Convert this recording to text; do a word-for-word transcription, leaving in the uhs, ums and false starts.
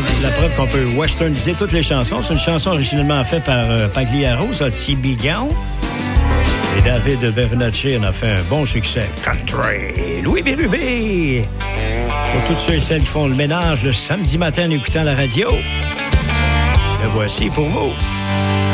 la preuve qu'on peut westerniser toutes les chansons. C'est une chanson originalement faite par euh, Pagliaro, ça, T B Gown. Et David Bernacchi en a fait un bon succès. Country. Louis Bérubé. Pour toutes ceux et celles qui font le ménage le samedi matin en écoutant la radio, le voici pour vous.